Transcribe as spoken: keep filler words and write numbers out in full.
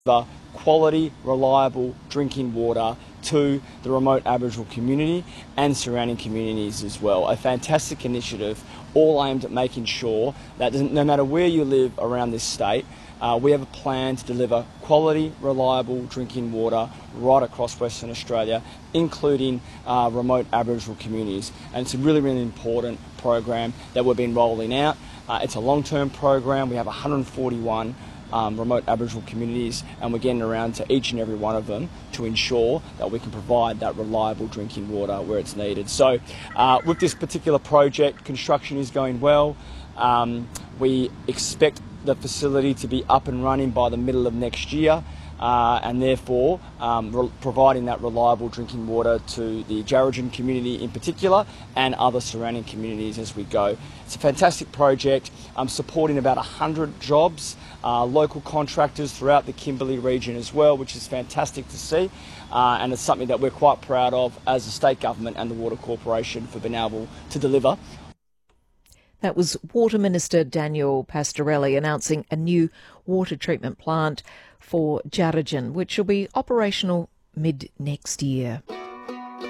the quality, reliable drinking water to the remote Aboriginal community and surrounding communities as well. A fantastic initiative, all aimed at making sure that no matter where you live around this state, uh, we have a plan to deliver quality, reliable drinking water right across Western Australia, including uh, remote Aboriginal communities. And it's a really, really important program that we've been rolling out. Uh, it's a long-term program. We have one hundred forty-one Um, remote Aboriginal communities, and we're getting around to each and every one of them to ensure that we can provide that reliable drinking water where it's needed. So uh, with this particular project, construction is going well. Um, we expect the facility to be up and running by the middle of next year. Uh, and therefore um, re- providing that reliable drinking water to the Djaridjin community in particular and other surrounding communities as we go. It's a fantastic project. I'm supporting about one hundred jobs, uh, local contractors throughout the Kimberley region as well, which is fantastic to see, uh, and it's something that we're quite proud of as the state government and the Water Corporation for being able to deliver. That was Water Minister Daniel Pastorelli announcing a new water treatment plant for Djaridjin, which will be operational mid next year.